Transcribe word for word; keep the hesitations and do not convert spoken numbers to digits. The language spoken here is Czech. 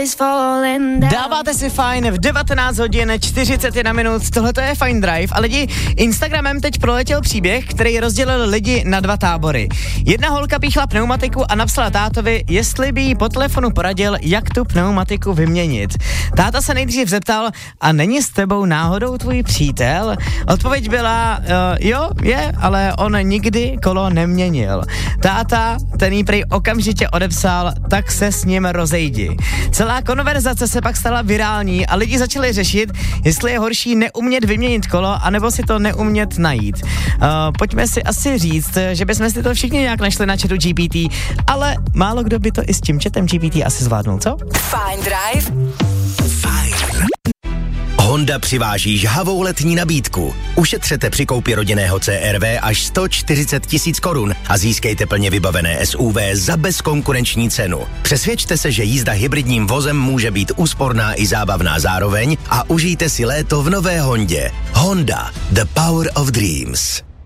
Dáváte si fajn v devatenáct hodin čtyřicet jedna minut, tohle to je Fajn Drive a lidi, Instagramem teď proletěl příběh, který rozdělil lidi na dva tábory. Jedna holka píchla pneumatiku a napsala tátovi, jestli by jí po telefonu poradil, jak tu pneumatiku vyměnit. Táta se nejdřív zeptal, a není s tebou náhodou tvůj přítel? Odpověď byla, uh, jo, je, ale on nikdy kolo neměnil. Táta, ten jí prej okamžitě odepsal, tak se s ním rozejdi. Celá konverzace se pak stala virální a lidi začali řešit, jestli je horší neumět vyměnit kolo, anebo si to neumět najít. Uh, pojďme si asi říct, že bychom si to všichni nějak našli na chatu G P T, ale málo kdo by to i s tím chatem G P T asi zvládnul, co? Fajn Drive. Fajn. Honda přiváží žhavou letní nabídku. Ušetřete při koupi rodinného C R V až sto čtyřicet tisíc korun a získejte plně vybavené S U V za bezkonkurenční cenu. Přesvědčte se, že jízda hybridním vozem může být úsporná i zábavná zároveň a užijte si léto v nové Hondě. Honda, the power of dreams.